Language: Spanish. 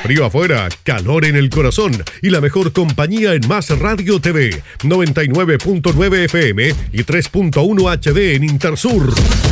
Frío afuera, calor en el corazón y la mejor compañía en Más Radio TV, 99.9 FM y 3.1 HD en Intersur.